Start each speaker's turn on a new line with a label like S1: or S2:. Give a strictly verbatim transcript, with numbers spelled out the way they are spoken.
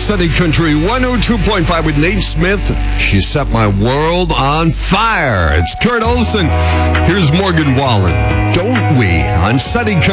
S1: Sunny Country one oh two point five with Nate Smith. She set my world on fire. It's Kurt Olson. Here's Morgan Wallen. Don't we on Sunny Country?